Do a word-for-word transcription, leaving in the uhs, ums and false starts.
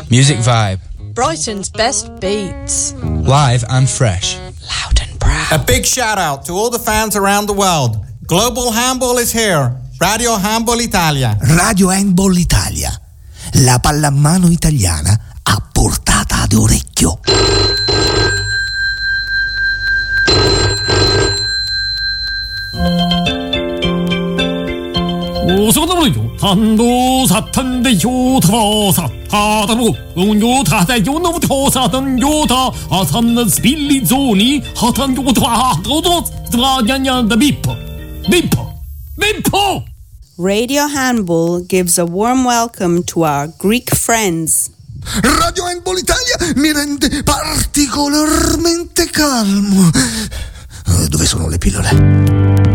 Music Vibe. Brighton's best beats. Live and fresh. Loud and proud. A big shout out to all the fans around the world. Global Handball is here. Radio Handball Italia. Radio Handball Italia. La pallamano italiana a portata d'orecchio. 오소도요 한도 사탄대 요타사 하다로 요타다 요노부터 사단 요타 아삼나 스빌리존이 하탄 요타 도도 드와냐냐 비포 비포 비포. Radio Handball gives a warm welcome to our Greek friends. Radio Handball Italia mi rende particolarmente calmo. Dove sono le pillole?